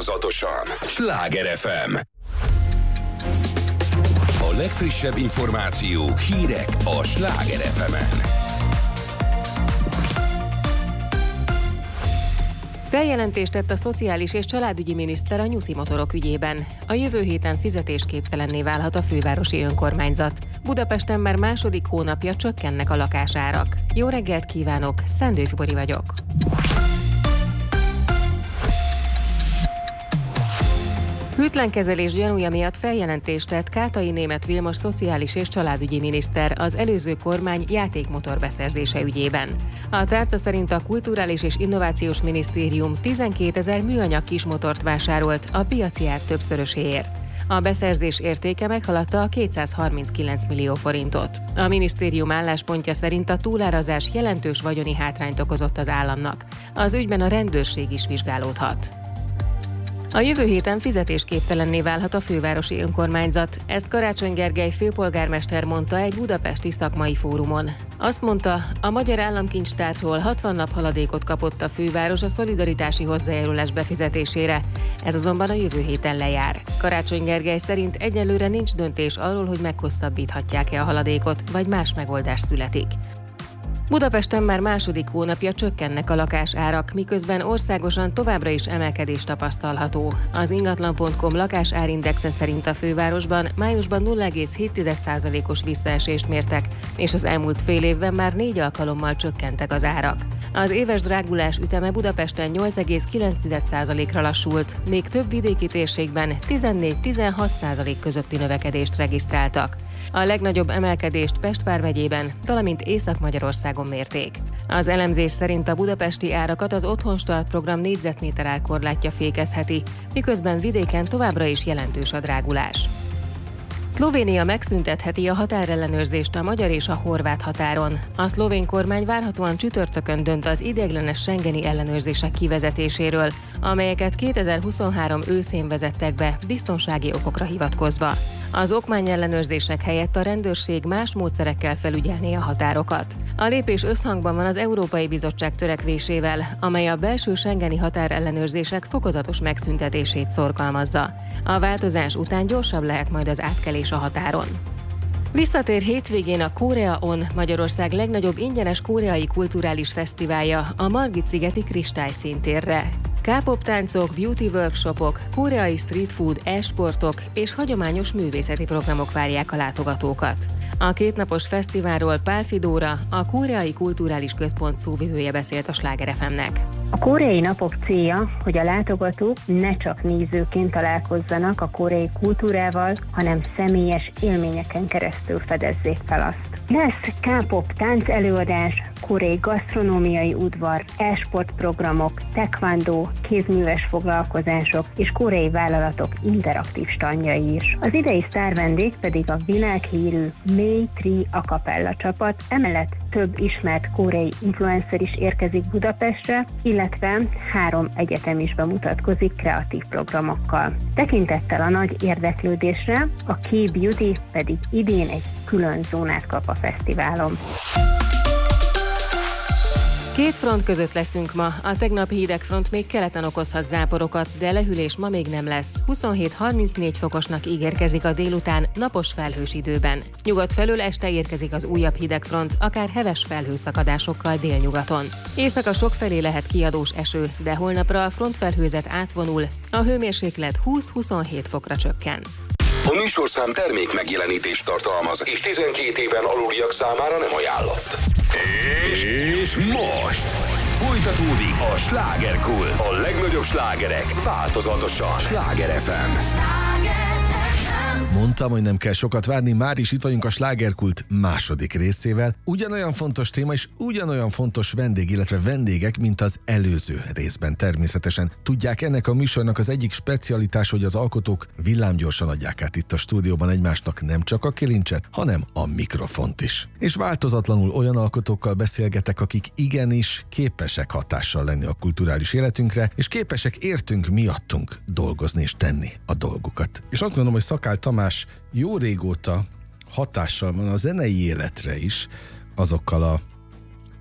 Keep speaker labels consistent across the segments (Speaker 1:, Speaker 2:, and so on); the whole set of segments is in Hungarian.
Speaker 1: Változatosan. Sláger FM. A legfrissebb információk, hírek a Sláger FM-en.
Speaker 2: Feljelentést tett a szociális és családügyi miniszter a nyuszi motorok ügyében. A jövő héten fizetésképtelenné válhat a fővárosi önkormányzat. Budapesten már második hónapja csökkennek a lakásárak. Jó reggelt kívánok, Szendő Fibori vagyok. Hűtlenkezelés gyanúja miatt feljelentést tett Kátai Németh Vilmos szociális és családügyi miniszter az előző kormány játékmotor beszerzése ügyében. A tárca szerint a Kulturális és Innovációs Minisztérium 12 000 műanyag kismotort vásárolt a piaci ár többszöröséért. A beszerzés értéke meghaladta a 239 millió forintot. A minisztérium álláspontja szerint a túlárazás jelentős vagyoni hátrányt okozott az államnak. Az ügyben a rendőrség is vizsgálódhat. A jövő héten fizetésképtelenné válhat a fővárosi önkormányzat. Ezt Karácsony Gergely főpolgármester mondta egy budapesti szakmai fórumon. Azt mondta, a Magyar Államkincstártól 60 nap haladékot kapott a főváros a szolidaritási hozzájárulás befizetésére. Ez azonban a jövő héten lejár. Karácsony Gergely szerint egyelőre nincs döntés arról, hogy meghosszabbíthatják-e a haladékot, vagy más megoldás születik. Budapesten már második hónapja csökkennek a lakásárak, miközben országosan továbbra is emelkedés tapasztalható. Az ingatlan.com lakásárindexe szerint a fővárosban májusban 0,7%-os visszaesést mértek, és az elmúlt fél évben már 4 alkalommal csökkentek az árak. Az éves drágulás üteme Budapesten 8,9%-ra lassult, még több vidéki térségben 14-16% közötti növekedést regisztráltak. A legnagyobb emelkedést Pest vármegyében, valamint Észak-Magyarországon mérték. Az elemzés szerint a budapesti árakat az Otthonstart program négyzetméter árkorlátja fékezheti, miközben vidéken továbbra is jelentős a drágulás. Szlovénia megszüntetheti a határellenőrzést a magyar és a horvát határon. A szlovén kormány várhatóan csütörtökön dönt az ideiglenes schengeni ellenőrzések kivezetéséről, amelyeket 2023 őszén vezettek be biztonsági okokra hivatkozva. Az okmányellenőrzések helyett a rendőrség más módszerekkel felügyelné a határokat. A lépés összhangban van az Európai Bizottság törekvésével, amely a belső schengeni határellenőrzések fokozatos megszüntetését szorgalmazza. A változás után gyorsabb lehet majd az átkelés a határon. Visszatér hétvégén a Korea On, Magyarország legnagyobb ingyenes koreai kulturális fesztiválja, a Margit-szigeti Kristályszíntérre. K-pop táncok, beauty workshopok, koreai street food, e-sportok és hagyományos művészeti programok várják a látogatókat. A kétnapos fesztiválról Pál Fidóra, a Koreai Kulturális Központ szóvivője beszélt a Sláger FM-nek.
Speaker 3: A koreai napok célja, hogy a látogatók ne csak nézőként találkozzanak a koreai kultúrával, hanem személyes élményeken keresztül fedezzék fel azt. Lesz K-pop táncelőadás, koreai gasztronómiai udvar, e-sport programok, taekwondo, kézműves foglalkozások és koreai vállalatok interaktív standjai is. Az idei sztárvendég pedig a világhírű May Tree a cappella csapat, emellett több ismert koreai influencer is érkezik Budapestre, illetve 3 egyetem is bemutatkozik kreatív programokkal. Tekintettel a nagy érdeklődésre, a K-Beauty pedig idén egy külön zónát kap a fesztiválon.
Speaker 2: Két front között leszünk ma. A tegnapi hideg front még keleten okozhat záporokat, de lehűlés ma még nem lesz. 27-34 fokosnak ígérkezik a délután napos felhős időben. Nyugat felől este érkezik az újabb hideg front, akár heves felhőszakadásokkal délnyugaton. Éjszaka sokfelé lehet kiadós eső, de holnapra a frontfelhőzet átvonul, a hőmérséklet 20-27 fokra csökken.
Speaker 1: A műsorszám termék megjelenítést tartalmaz, és 12 éven aluliak számára nem ajánlott. És most folytatódik a Slágerkult. A legnagyobb slágerek változatosan. Sláger FM.
Speaker 4: Mondtam, hogy nem kell sokat várni, már is itt vagyunk a Slágerkult második részével. Ugyanolyan fontos téma és ugyanolyan fontos vendég, illetve vendégek, mint az előző részben természetesen. Tudják, ennek a műsornak az egyik specialitás, hogy az alkotók villámgyorsan adják át itt a stúdióban egymásnak nem csak a kilincset, hanem a mikrofont is. És változatlanul olyan alkotókkal beszélgetek, akik igenis képesek hatással lenni a kulturális életünkre, és képesek értünk miattunk dolgozni és tenni a dolgukat. És azt gondolom, hogy Szakál Tamás jó régóta hatással van a zenei életre is, azokkal a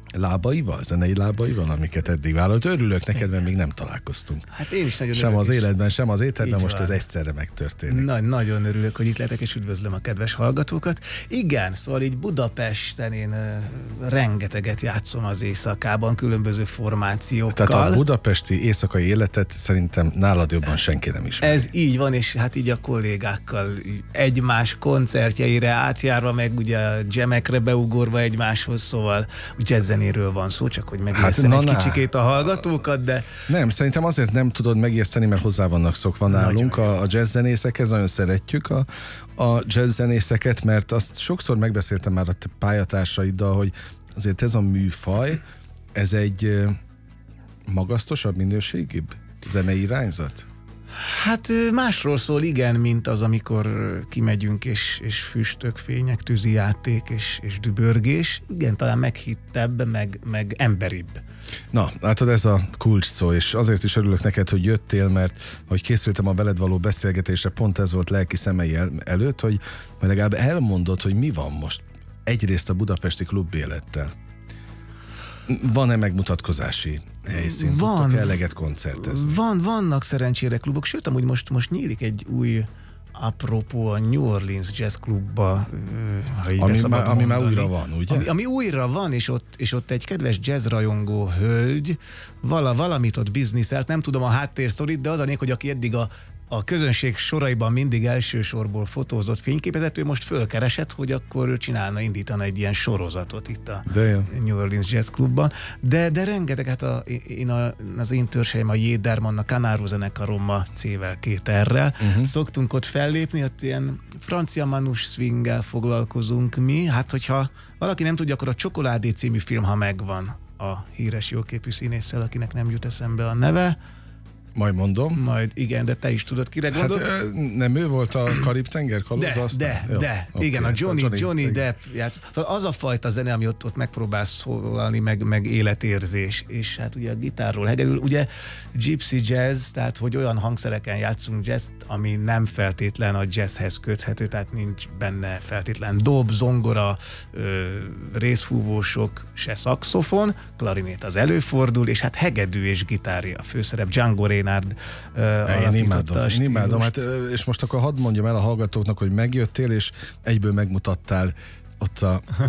Speaker 4: lábaival, zenei lábaival, amiket eddig vállalt. Örülök neked, mert még nem találkoztunk.
Speaker 5: Hát én is nagyon
Speaker 4: sem
Speaker 5: örülök
Speaker 4: az életben, sem az étterben, most
Speaker 5: van.
Speaker 4: ez egyszerre megtörténik.
Speaker 5: Nagyon örülök, hogy itt lehetek, és üdvözlöm a kedves hallgatókat. Igen, szóval így Budapesten én rengeteget játszom az éjszakában, különböző formációkkal.
Speaker 4: Tehát a budapesti éjszakai életet szerintem nálad jobban senki nem ismeri.
Speaker 5: Ez így van, és hát így a kollégákkal egymás koncertjeire átjárva, meg ugye a jamekre beugorva egymáshoz, szóval jazzzenéről van szó, csak hogy megijeszteni egy kicsikét a hallgatókat, de...
Speaker 4: Nem, szerintem azért nem tudod megijeszteni, mert hozzá vannak szokva nálunk a jazzzenészekhez, nagyon szeretjük a jazzzenészeket, mert azt sokszor megbeszéltem már a pályatársaiddal, hogy azért ez a műfaj, ez egy magasztosabb, minőségibb zenei irányzat?
Speaker 5: Hát másról szól, igen, mint az, amikor kimegyünk, és füstök, fények, tűzijáték és dübörgés. Igen, talán meghittebb, meg emberibb.
Speaker 4: Na, látod, ez a kulcs szó, és azért is örülök neked, hogy jöttél, mert hogy készültem a veled való beszélgetésre, pont ez volt lelki szemei előtt, hogy majd legalább elmondod, hogy mi van most egyrészt a budapesti klubélettel. Van-e megmutatkozási helyszín? Tudtok eleget koncertezni?
Speaker 5: Vannak szerencsére klubok, sőt, amúgy most nyílik egy új apropó a New Orleans Jazz Klubba,
Speaker 4: ami már újra van, ugye?
Speaker 5: Ami újra van, és ott egy kedves jazzrajongó hölgy valamit ott bizniszelt, nem tudom a háttérsztorit, de az a lényeg, hogy aki eddig a közönség soraiban mindig elsősorból fotózott, fényképezett, ő most fölkeresett, hogy akkor ő indítana egy ilyen sorozatot itt a New Orleans Jazz Klubban. De rengeteg, hát az én törzselyem a Jéderman, a Canaro zenekarommal, C-vel, 2 R-rel, szoktunk ott fellépni, ott ilyen francia manus swinggel foglalkozunk mi. Hát, hogyha valaki nem tudja, akkor a Csokoládé című film, ha megvan, a híres jóképű színésszel, akinek nem jut eszembe a neve.
Speaker 4: Majd mondom.
Speaker 5: Majd igen, de te is tudod, kire gondolok.
Speaker 4: Hát nem ő volt a Karib-tenger kalóza?
Speaker 5: De. Okay. Igen, a Johnny Depp játsz. Szóval az a fajta zene, ami ott megpróbálsz szólalni, meg életérzés. És hát ugye a gitárról hegedül, ugye gypsy jazz, tehát hogy olyan hangszereken játszunk jazzt, ami nem feltétlen a jazzhez köthető, tehát nincs benne feltétlen dob, zongora, részfúvósok, se szaxofon, klarinét az előfordul, és hát hegedű és gitárja a főszerep. Django Reinhardt alapította a stílust. Én imádom,
Speaker 4: hát, és most akkor hadd mondjam el a hallgatóknak, hogy megjöttél, és egyből megmutattál ott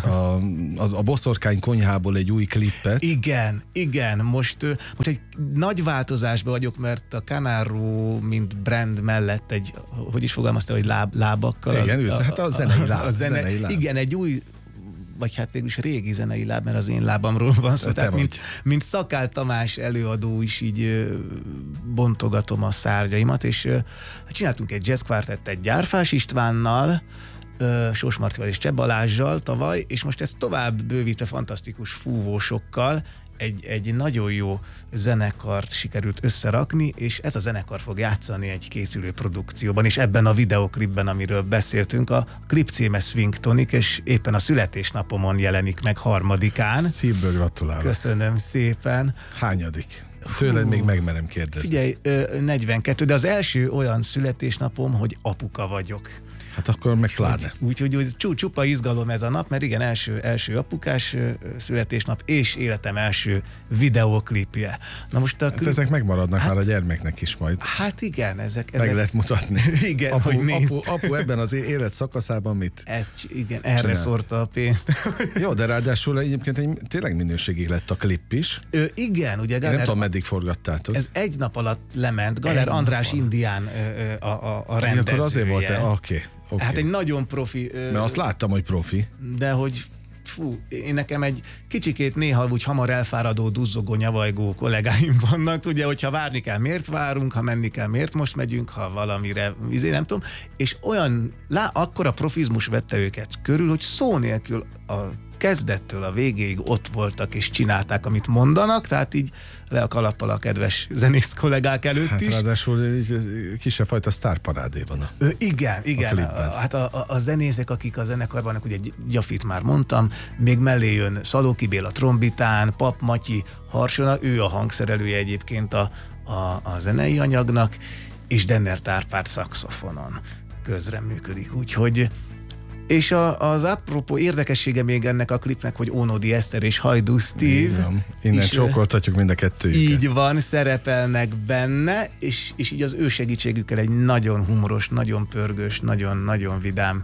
Speaker 4: a Boszorkány konyhából egy új klippet.
Speaker 5: Igen. Most egy nagy változásban vagyok, mert a Canaro, mint brand mellett egy, hogy is fogalmazta, hogy lábakkal.
Speaker 4: Igen, hát a zenei láb.
Speaker 5: Igen, egy új, vagy hát mégis régi zenei láb, mert az én lábamról van szó. Tehát mint Szakál Tamás előadó is így bontogatom a szárnyaimat, és csináltunk egy jazz kvartettet Gyárfás Istvánnal, Sós Marcival és Cseh Balázssal tavaly, és most ezt tovább bővítve fantasztikus fúvósokkal egy nagyon jó zenekart sikerült összerakni, és ez a zenekar fog játszani egy készülő produkcióban, és ebben a videoklipben, amiről beszéltünk, a klip címe Swing Tonic, és éppen a születésnapomon jelenik meg 3-án.
Speaker 4: Szívből gratulálok.
Speaker 5: Köszönöm szépen.
Speaker 4: Hányadik? Tőled még megmerem kérdezni.
Speaker 5: Figyelj, 42, de az első olyan születésnapom, hogy apuka vagyok.
Speaker 4: Hát akkor meg pláne.
Speaker 5: Úgyhogy csupa izgalom ez a nap, mert igen, első apukás születésnap, és életem első videóklipje. Na most
Speaker 4: hát ezek megmaradnak már a gyermeknek is majd.
Speaker 5: Hát igen, ezek
Speaker 4: meg lehet mutatni.
Speaker 5: Igen, hogy nézd.
Speaker 4: Apu ebben az élet szakaszában mit?
Speaker 5: Erre szórta a pénzt.
Speaker 4: Jó, de ráadásul egyébként tényleg minőségig lett a klip is.
Speaker 5: Igen, ugye
Speaker 4: Galer... Én nem tudom, meddig forgattátok.
Speaker 5: Ez egy nap alatt lement. Galer András Indián a rendezője.
Speaker 4: Akkor azért volt oké.
Speaker 5: Hát egy nagyon profi...
Speaker 4: Mert azt láttam, hogy profi.
Speaker 5: De hogy én nekem egy kicsikét néha úgy hamar elfáradó, duzzogó, nyavajgó kollégáim vannak, ugye, hogyha várni kell, miért várunk, ha menni kell, miért most megyünk, ha valamire, nem tudom, és olyan, akkora profizmus vette őket körül, hogy szó nélkül a kezdettől a végéig ott voltak és csinálták, amit mondanak, tehát így le a kalappal a kedves zenész kollégák előtt
Speaker 4: hát
Speaker 5: is.
Speaker 4: Ráadásul kisebb fajta sztárparádé van.
Speaker 5: Igen. Hát a zenészek, akik a zenekarban, ugye Gyafit már mondtam, még mellé jön Szalóki Béla trombitán, Pap Matyi harsona, ő a hangszerelője egyébként a zenei anyagnak, és Denner Árpád szaxofonon közreműködik. Úgyhogy És az apropó érdekessége még ennek a klipnek, hogy Ónodi Eszter és Hajdú Steve.
Speaker 4: Innen csókoltatjuk mind a kettőjüket.
Speaker 5: Így van, szerepelnek benne, és így az ő segítségükkel egy nagyon humoros, nagyon pörgős, nagyon-nagyon vidám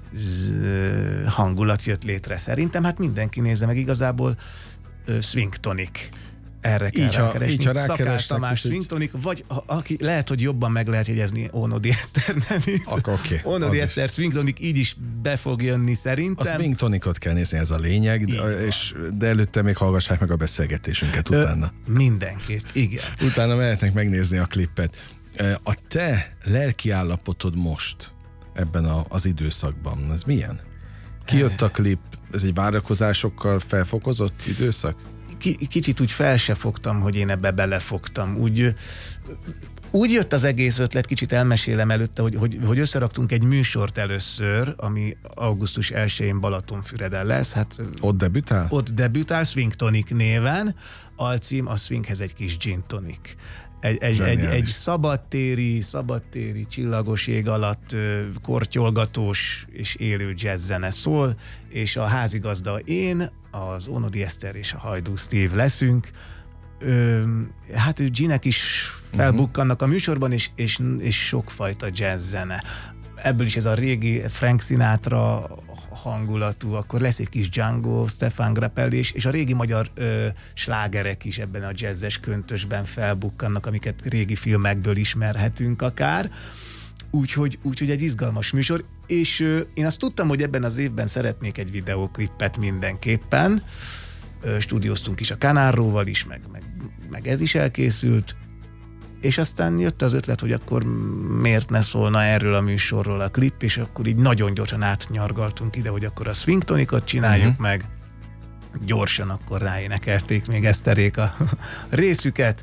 Speaker 5: hangulat jött létre szerintem. Hát mindenki nézze meg, igazából Swing Tonic. Erre kell rákeresni. Szakás Tamás Swing Tonic, vagy aki lehet, hogy jobban meg lehet jegyezni Ónodi Eszter nevét.
Speaker 4: Okay.
Speaker 5: Ónodi Eszter Swing Tonic így is be fog jönni szerintem.
Speaker 4: A Swing Tonicot kell nézni, ez a lényeg, de előtte még hallgassák meg a beszélgetésünket utána.
Speaker 5: Mindenképp, igen.
Speaker 4: Utána mehetnek megnézni a klippet. A te lelki állapotod most ebben az időszakban, ez milyen? Kijött a klip, ez egy várakozásokkal felfokozott időszak?
Speaker 5: Kicsit úgy fel se fogtam, hogy én ebbe belefogtam. Úgy jött az egész ötlet, kicsit elmesélem előtte, hogy összeraktunk egy műsort először, ami augusztus 1-én Balatonfüreden lesz. Hát,
Speaker 4: ott debütál?
Speaker 5: Ott debütál, Swing Tonic néven. Alcím a Swinghez egy kis gin tonic. Egy szabadtéri, csillagos ég alatt kortyolgatós és élő jazzzene szól, és a házigazda én, az Ónodi Eszter és a Hajdú Steve leszünk. Hát ginek is felbukkannak a műsorban, és sokfajta jazzzene. Ebből is ez a régi Frank Sinatra hangulatú, akkor lesz egy kis Django, Stefan Grappelli, és a régi magyar slágerek is ebben a jazzes köntösben felbukkannak, amiket régi filmekből ismerhetünk akár. Úgyhogy egy izgalmas műsor, és én azt tudtam, hogy ebben az évben szeretnék egy videóklipet mindenképpen. Stúdióztunk is a Canarróval is, meg ez is elkészült, és aztán jött az ötlet, hogy akkor miért ne szólna erről a műsorról a klip, és akkor így nagyon gyorsan átnyargaltunk ide, hogy akkor a Swing Tonicot csináljuk meg. Gyorsan akkor ráénekelték még Eszterék a részüket.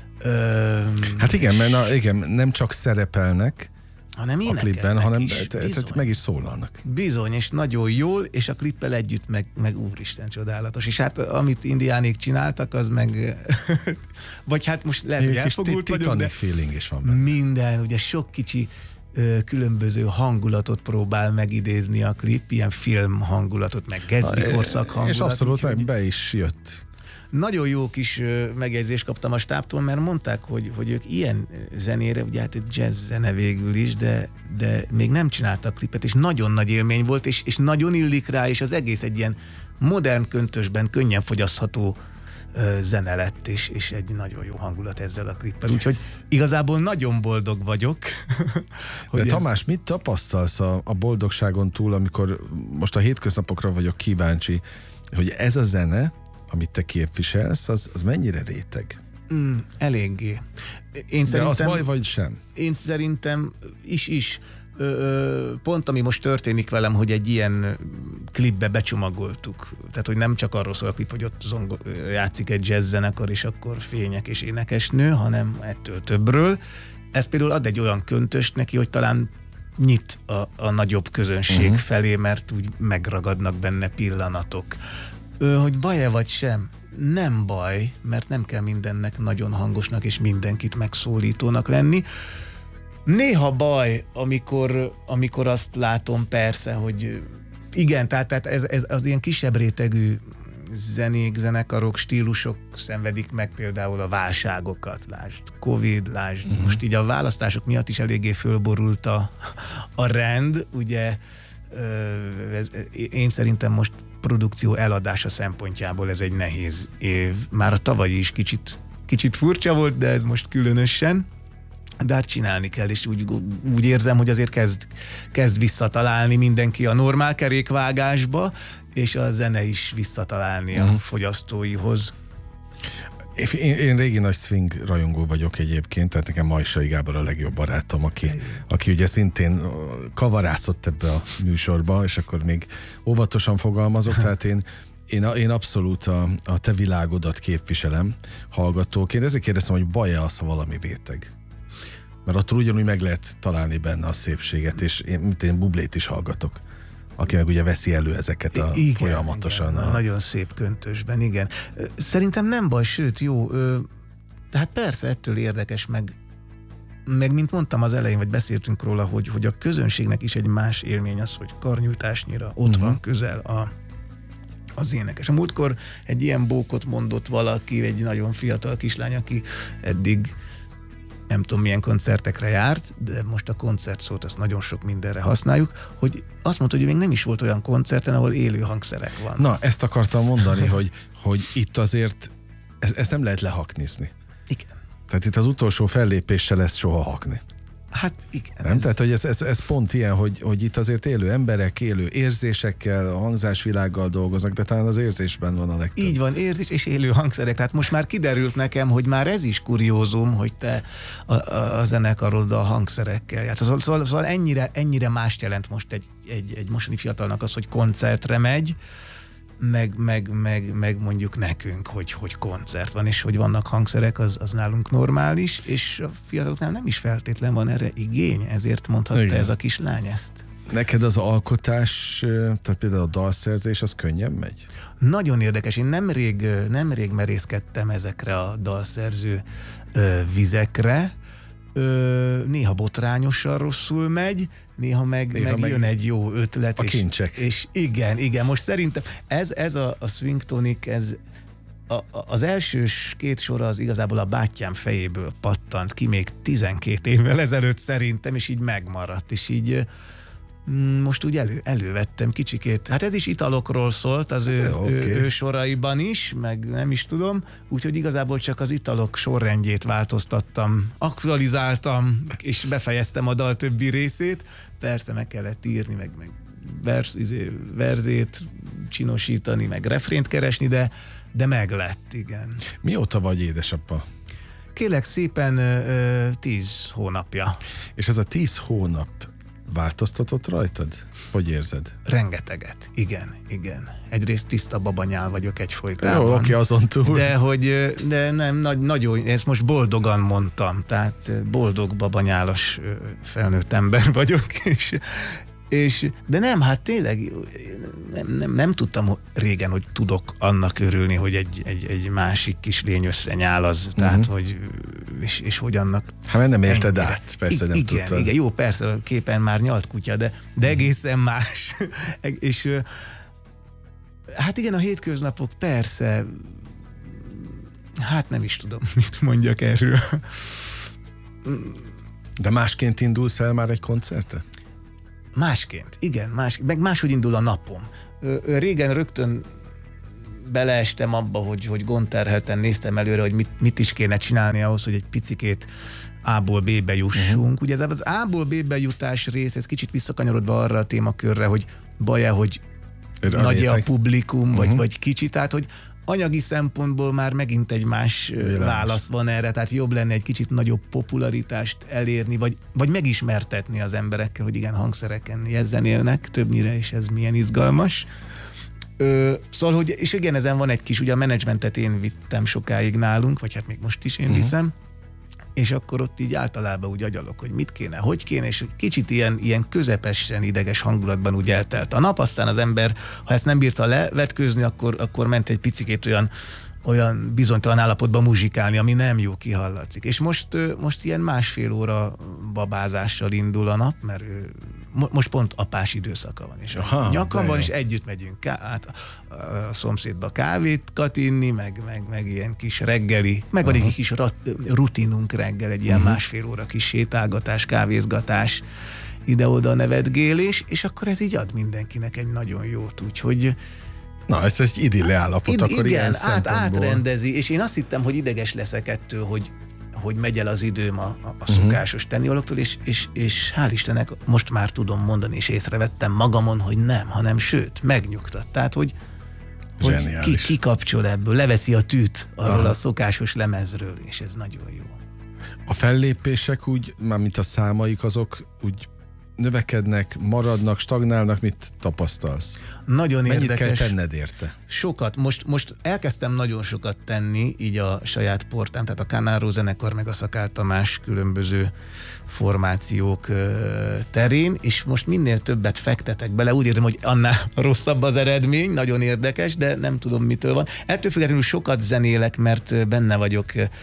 Speaker 4: Hát igen, mert igen, nem csak szerepelnek
Speaker 5: hanem
Speaker 4: a klipben, hanem
Speaker 5: is,
Speaker 4: meg is szólalnak.
Speaker 5: Bizony, és nagyon jól, és a klippel együtt meg úristen csodálatos. És hát amit indiánék csináltak, az meg vagy hát most lehet, hogy elfogult vagyok, de
Speaker 4: feeling is van benne.
Speaker 5: Minden, ugye sok kicsi különböző hangulatot próbál megidézni a klip, ilyen film hangulatot, meg Gatsby korszak hangulatot.
Speaker 4: És abszolút be is jött.
Speaker 5: Nagyon jó kis megjegyzést kaptam a stábtól, mert mondták, hogy ők ilyen zenére, ugye hát egy jazz zene végül is, de még nem csináltak klipet, és nagyon nagy élmény volt, és nagyon illik rá, és az egész egy ilyen modern köntösben könnyen fogyasztható zene lett, és egy nagyon jó hangulat ezzel a klippel. Úgyhogy igazából nagyon boldog vagyok.
Speaker 4: De Tamás, mit tapasztalsz a boldogságon túl, amikor most a hétköznapokra vagyok kíváncsi, hogy ez a zene, amit te képviselsz, az mennyire réteg?
Speaker 5: Eléggé.
Speaker 4: De az baj vagy sem?
Speaker 5: Én szerintem is. Pont ami most történik velem, hogy egy ilyen klipbe becsomagoltuk. Tehát, hogy nem csak arról szól a klip, hogy ott játszik egy jazz zenekar, és akkor fények és énekesnő, hanem ettől többről. Ez például ad egy olyan köntöst neki, hogy talán nyit a nagyobb közönség felé, mert úgy megragadnak benne pillanatok. Hogy baj-e vagy sem? Nem baj, mert nem kell mindennek nagyon hangosnak és mindenkit megszólítónak lenni. Néha baj, amikor azt látom persze, hogy igen, tehát ez az ilyen kisebb rétegű zenék, zenekarok, stílusok szenvedik meg például a válságokat. Lásd Covid, lásd most így a választások miatt is eléggé fölborult a rend, ugye én szerintem most produkció eladása szempontjából ez egy nehéz év. Már a tavalyi is kicsit furcsa volt, de ez most különösen. De hát csinálni kell, és úgy érzem, hogy azért kezd visszatalálni mindenki a normál kerékvágásba, és a zene is visszatalálni a fogyasztóihoz.
Speaker 4: Én régi nagy swing rajongó vagyok egyébként, tehát nekem Majsai Gábor a legjobb barátom, aki ugye szintén kavarászott ebbe a műsorba, és akkor még óvatosan fogalmazok, tehát én abszolút a te világodat képviselem hallgatóként, ezért kérdeztem, hogy baj-e az, ha valami réteg? Mert attól ugyanúgy meg lehet találni benne a szépséget, és én Bublét is hallgatok, aki meg ugye veszi elő ezeket folyamatosan.
Speaker 5: Igen, nagyon szép köntösben, igen. Szerintem nem baj, sőt jó. Tehát persze ettől érdekes meg mint mondtam az elején, vagy beszéltünk róla, hogy a közönségnek is egy más élmény az, hogy karnyújtásnyira ott van közel az énekes. A múltkor egy ilyen bókot mondott valaki, egy nagyon fiatal kislány, aki eddig nem tudom milyen koncertekre járt, de most a koncert szót azt nagyon sok mindenre használjuk, hogy azt mondta, hogy még nem is volt olyan koncerten, ahol élő hangszerek van.
Speaker 4: Na, ezt akartam mondani, hogy itt azért ezt nem lehet lehaknizni.
Speaker 5: Igen.
Speaker 4: Tehát itt az utolsó fellépéssel lesz soha hakni.
Speaker 5: Hát igen.
Speaker 4: Nem? Tehát, hogy ez pont ilyen, hogy itt azért élő emberek, élő érzésekkel, a hangzásvilággal dolgoznak, de talán az érzésben van a legtöbb.
Speaker 5: Így van, érzés és élő hangszerek. Tehát most már kiderült nekem, hogy már ez is kuriózum, hogy te a zenekarod a hangszerekkel. Hát szóval ennyire mást jelent most egy mostani fiatalnak az, hogy koncertre megy, meg mondjuk nekünk, hogy koncert van, és hogy vannak hangszerek, az nálunk normális, és a fiataloknál nem is feltétlen van erre igény, ezért mondhatta igen. Ez a kislány ezt.
Speaker 4: Neked az alkotás, tehát például a dalszerzés, az könnyen megy?
Speaker 5: Nagyon érdekes. Én nemrég merészkedtem ezekre a dalszerző vizekre, néha botrányosan rosszul megy, néha meg jön egy jó ötlet.
Speaker 4: A kincsek.
Speaker 5: És igen, most szerintem ez a Swing Tonic, ez az első 2 sora az igazából a bátyám fejéből pattant ki még 12 évvel ezelőtt szerintem, és így megmaradt, és így most úgy elővettem kicsikét. Hát ez is italokról szólt az ő soraiban is, meg nem is tudom, úgyhogy igazából csak az italok sorrendjét változtattam, aktualizáltam, és befejeztem a dal többi részét. Persze meg kellett írni, meg verzét csinosítani, meg refrént keresni, de meglett, igen.
Speaker 4: Mióta vagy édesapa?
Speaker 5: Kérlek szépen 10 hónapja.
Speaker 4: És ez a 10 hónap változtatott rajtad? Hogy érzed?
Speaker 5: Rengeteget, igen. Egyrészt tiszta babanyál vagyok egyfolytában.
Speaker 4: Jó, oké, azon túl.
Speaker 5: De nem, nagyon, ezt most boldogan mondtam, tehát boldog babanyálos felnőtt ember vagyok, de nem, hát tényleg nem tudtam régen, hogy tudok annak örülni, hogy egy másik kis lény összenyál az, tehát hogy és hogy annak...
Speaker 4: Hát nem érted át, persze nem tudtad.
Speaker 5: Igen, jó, persze, a képen már nyalt kutya, de egészen más. És hát igen, a hétköznapok persze, hát nem is tudom, mit mondjak erről.
Speaker 4: De másként indulsz el már egy koncertre?
Speaker 5: Másként, igen, meg máshogy indul a napom. Régen rögtön beleestem abba, hogy gondterhelten néztem előre, hogy mit is kéne csinálni ahhoz, hogy egy picikét A-ból B-be jussunk. Ugye ez az A-ból B-be jutás rész, ez kicsit visszakanyarodva arra a témakörre, hogy baj-e, hogy nagy a publikum, vagy kicsit, tehát hogy anyagi szempontból már megint egy más válasz van erre, tehát jobb lenne egy kicsit nagyobb popularitást elérni, vagy megismertetni az emberekkel, hogy igen, hangszereken ezzel élnek többnyire, és ez milyen izgalmas. Szóval, hogy, és igen, ezen van egy kis, ugye a menedzsmentet én vittem sokáig nálunk, vagy hát még most is én viszem, és akkor ott így általában úgy agyalok, hogy mit kéne, hogy kéne, és kicsit ilyen közepesen ideges hangulatban úgy eltelt a nap, aztán az ember, ha ezt nem bírta levetkőzni, akkor ment egy picikét olyan bizonytalan állapotban muzsikálni, ami nem jó, kihallatszik. És most ilyen 1,5 óra babázással indul a nap, mert most pont apás időszaka van, és a nyakam van, és együtt megyünk át a szomszédba kávét inni, meg ilyen kis reggeli, meg van egy kis rutinunk reggel, egy ilyen 1,5 óra kis sétálgatás, kávézgatás, ide-oda nevetgélés, és akkor ez így ad mindenkinek egy nagyon jót, úgyhogy
Speaker 4: na, ez egy idilli állapot, akkor
Speaker 5: igen,
Speaker 4: ilyen szempontból.
Speaker 5: átrendezi, és én azt hittem, hogy ideges leszek ettől, hogy megy el az időm a szokásos tennivalóktól, és hál' Istennek most már tudom mondani, és észrevettem magamon, hogy nem, hanem sőt, megnyugtat. Tehát, hogy kikapcsol ebből, leveszi a tűt arról a szokásos lemezről, és ez nagyon jó.
Speaker 4: A fellépések úgy, mármint a számaik, azok úgy növekednek, maradnak, stagnálnak, mit tapasztalsz?
Speaker 5: Nagyon
Speaker 4: mennyit
Speaker 5: érdekes.
Speaker 4: Mennyit kell tenned érte?
Speaker 5: Sokat. Most elkezdtem nagyon sokat tenni, így a saját portám, tehát a Kanáró zenekar, meg a Szakál Tamás különböző formációk terén, és most minél többet fektetek bele, úgy érzem, hogy annál rosszabb az eredmény, nagyon érdekes, de nem tudom mitől van. Ettől függetlenül sokat zenélek, mert benne vagyok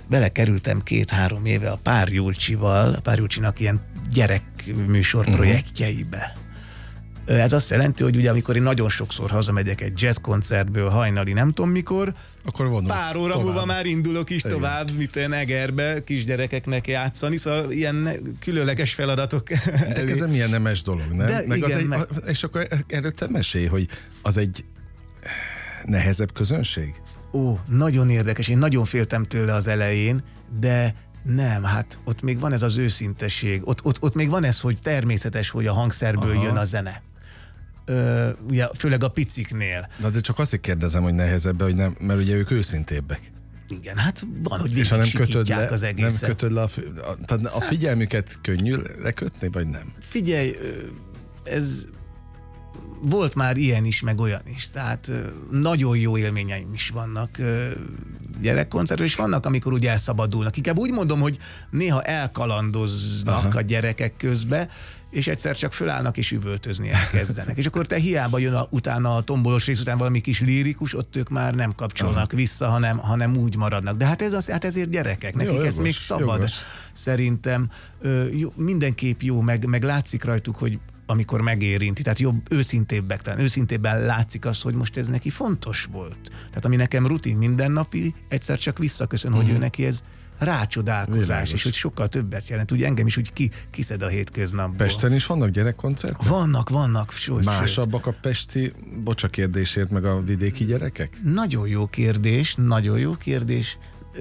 Speaker 5: belekerültem 2-3 éve a Pár Julcsinak ilyen gyerekműsor projektjeibe. Ez azt jelenti, hogy ugye amikor én nagyon sokszor hazamegyek egy jazzkoncertből hajnali nem tudom mikor,
Speaker 4: akkor
Speaker 5: pár óra
Speaker 4: tovább.
Speaker 5: múlva már indulok is
Speaker 4: Igen.
Speaker 5: tovább, mint Egerbe kisgyerekeknek játszani, szóval ilyen különleges feladatok.
Speaker 4: De ez milyen nemes dolog, nem?
Speaker 5: De
Speaker 4: meg
Speaker 5: igen,
Speaker 4: az és akkor erről te mesélj, hogy az egy nehezebb közönség?
Speaker 5: Ó, nagyon érdekes, én nagyon féltem tőle az elején, de nem, hát ott még van ez az őszinteség, ott még van ez, hogy természetes, hogy a hangszerből jön a zene. Ugye, főleg a piciknél.
Speaker 4: Na de csak azért kérdezem, hogy nehezebb, hogy nem, mert ugye ők őszintébbek.
Speaker 5: Igen, hát van, hogy
Speaker 4: És ha
Speaker 5: végig
Speaker 4: nem kötöd
Speaker 5: sikítják
Speaker 4: le,
Speaker 5: az egészet.
Speaker 4: nem kötöd le tehát a figyelmüket könnyű lekötni, vagy nem?
Speaker 5: Figyelj, ez volt már ilyen is, meg olyan is, tehát nagyon jó élményeim is vannak gyerekkoncertről, és vannak, amikor úgy elszabadulnak. Inkább úgy mondom, hogy néha elkalandoznak a gyerekek közbe, és egyszer csak fölállnak és üvöltözni elkezdenek. És akkor te hiába jön utána a tombolos rész után valami kis lírikus, ott ők már nem kapcsolnak vissza, hanem úgy maradnak. De hát hát ezért gyerekek, nekik
Speaker 4: jó,
Speaker 5: ez
Speaker 4: jogos,
Speaker 5: még szabad.
Speaker 4: jogos.
Speaker 5: Szerintem mindenképp jó, meg látszik rajtuk, hogy amikor megérinti, tehát jobb, őszintébben látszik az, hogy most ez neki fontos volt. Tehát ami nekem rutin mindennapi, egyszer csak visszaköszön, hogy ő neki ez rácsodálkozás,
Speaker 4: Világos.
Speaker 5: és hogy sokkal többet jelent. Ugye engem is úgy kiszed a hétköznapból.
Speaker 4: Pesten is vannak gyerekkoncertek?
Speaker 5: Vannak.
Speaker 4: Másabbak a pesti, kérdésért, meg a vidéki gyerekek?
Speaker 5: Nagyon jó kérdés.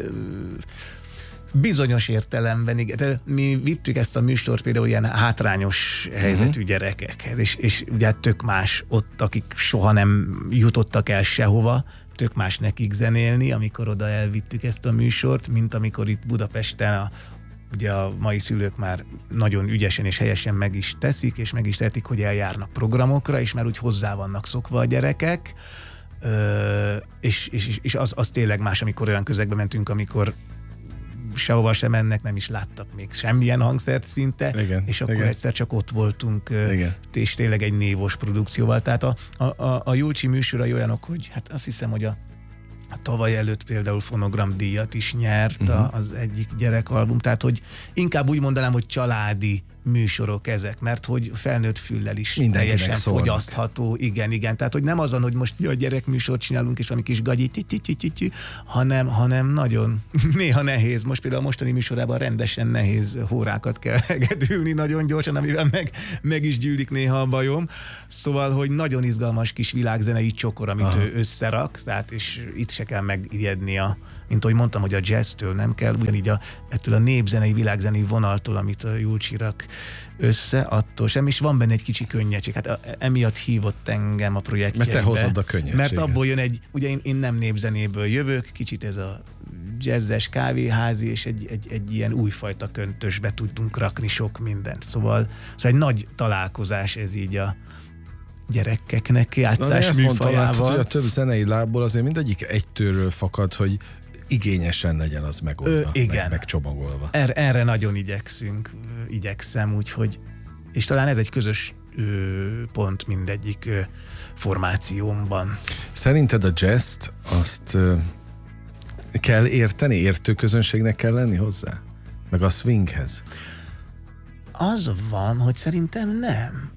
Speaker 5: Bizonyos értelemben, igen. De mi vittük ezt a műsort például ilyen hátrányos helyzetű gyerekekhez, és ugye tök más ott, akik soha nem jutottak el sehova, tök más nekik zenélni, amikor oda elvittük ezt a műsort, mint amikor itt Budapesten ugye a mai szülők már nagyon ügyesen és helyesen meg is teszik, és meg is tehetik, hogy eljárnak programokra, és már úgy hozzá vannak szokva a gyerekek, és az tényleg más, amikor olyan közegbe mentünk, amikor sehova sem mennek, nem is láttak még semmilyen hangszert szinte,
Speaker 4: igen,
Speaker 5: és akkor egyszer csak ott voltunk, és tényleg egy névos produkcióval. Tehát a Julcsi műsorai olyanok, hogy hát azt hiszem, hogy a tavaly előtt például fonogramdíjat is nyert az egyik gyerekalbum, tehát hogy inkább úgy mondanám, hogy családi műsorok ezek, mert hogy felnőtt füllel is teljesen fogyasztható. Igen, tehát hogy nem azon, hogy most a gyerekműsort csinálunk, és valami kis gagyi, hanem nagyon néha nehéz. Most például a mostani műsorában rendesen nehéz hórákat kell hegedülni nagyon gyorsan, amivel meg is gyűlik néha a bajom. Szóval, hogy nagyon izgalmas kis világzenei csokor, amit ő összerak, tehát és itt se kell megijedni mint ahogy mondtam, hogy a jazztől nem kell, ugyanígy ettől a népzenei, világzenei vonaltól, amit a Julcsi rak össze, attól sem, és van benne egy kicsi könnyedség. Hát emiatt hívott engem a projektjeibe.
Speaker 4: Mert te hozod a könnyedséget.
Speaker 5: Mert abból jön ugye én nem népzenéből jövök, kicsit ez a jazzes kávéházi, és egy ilyen újfajta köntösbe tudtunk rakni sok mindent. Szóval egy nagy találkozás ez így a gyerekeknek játszás műfajával.
Speaker 4: Hogy a több zenei lábból azért mindegyik egy tőről fakad, hogy igényesen legyen az megoldva, megcsomagolva.
Speaker 5: Erre nagyon igyekszem, úgyhogy, és talán ez egy közös pont mindegyik formációmban.
Speaker 4: Szerinted a jazzt azt kell érteni? Értő közönségnek kell lenni hozzá? Meg a swinghez?
Speaker 5: Az van, hogy szerintem nem.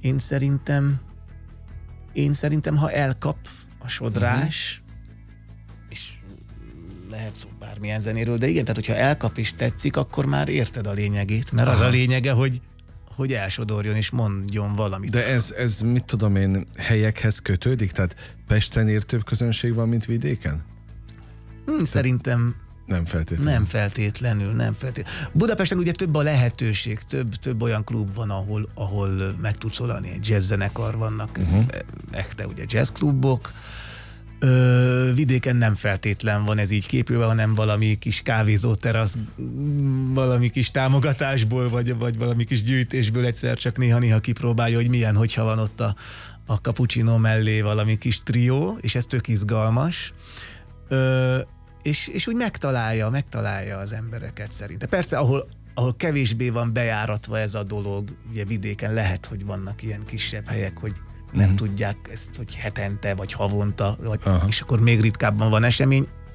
Speaker 5: Én szerintem, ha elkap a sodrás, és lehet szó bármilyen zenéről, de igen, tehát hogyha elkap és tetszik, akkor már érted a lényegét, mert az a lényege, hogy elsodorjon és mondjon valamit.
Speaker 4: De ez mit tudom én, helyekhez kötődik? Tehát Pesten értőbb közönség van, mint vidéken?
Speaker 5: Szerintem
Speaker 4: nem feltétlenül.
Speaker 5: Nem feltétlenül. Budapesten ugye több a lehetőség, több olyan klub van, ahol meg tudsz szólalni. Egy jazzzenekar vannak, echte ugye jazzklubok. Vidéken nem feltétlen van ez így képülve, hanem valami kis kávézóterasz, valami kis támogatásból, vagy valami kis gyűjtésből egyszer csak néha kipróbálja, hogy milyen, hogyha van ott a cappuccino mellé valami kis trió, és ez tök izgalmas. És úgy megtalálja az embereket szerintem. Persze, ahol kevésbé van bejáratva ez a dolog, ugye vidéken lehet, hogy vannak ilyen kisebb helyek, hogy nem tudják ezt, hogy hetente, vagy havonta, és akkor még ritkábban van esemény.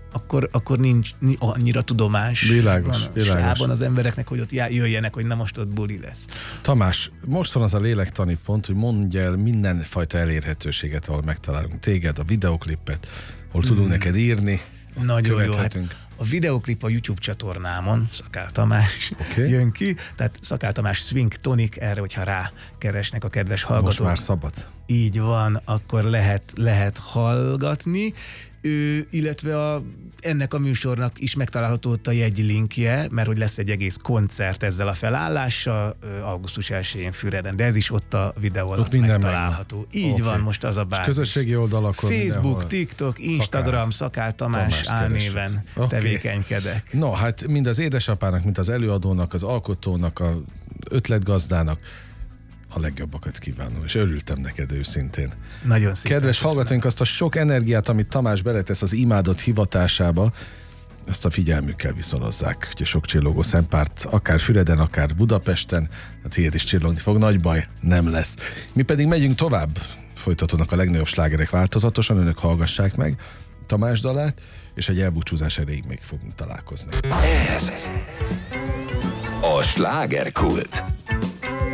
Speaker 5: akkor nincs annyira tudomás
Speaker 4: Világos.
Speaker 5: sában az embereknek, hogy ott jöjjenek, hogy na most ott buli lesz.
Speaker 4: Tamás, most van az a lélektani pont, hogy mondj el mindenfajta elérhetőséget, ahol megtalálunk téged, a videoklipet, hol tudunk neked írni.
Speaker 5: Nagyon jó, hát a videoklip a YouTube csatornámon, Szakál Tamás jön ki, tehát Szakál Tamás Swing Tonic, erre, hogyha rákeresnek a kedves hallgatók.
Speaker 4: Most már szabad.
Speaker 5: Így van, akkor lehet hallgatni, illetve ennek a műsornak is megtalálható ott a jegylinkje, mert hogy lesz egy egész koncert ezzel a felállással, augusztus 1-én Füreden, de ez is ott a videó alatt megtalálható. Így van, most az a bázis.
Speaker 4: Közösségi oldalakon
Speaker 5: Facebook, TikTok, Instagram, Szakál Tamás álnéven tevékenykedek.
Speaker 4: No, hát mind az édesapának, mind az előadónak, az alkotónak, az ötletgazdának a legjobbakat kívánom, és örültem neked őszintén.
Speaker 5: Nagyon szépen.
Speaker 4: Kedves hallgatóink, azt a sok energiát, amit Tamás beletesz az imádott hivatásába, azt a figyelmükkel viszonozzák. Ugye sok csillogó szempárt, akár Füreden, akár Budapesten, hát hiád is csillogni fog, nagy baj nem lesz. Mi pedig megyünk tovább, folytatódnak a legnagyobb slágerek változatosan, önök hallgassák meg Tamás dalát, és egy elbúcsúzás erejéig még fogunk találkozni.
Speaker 1: Ez a Slágerkult.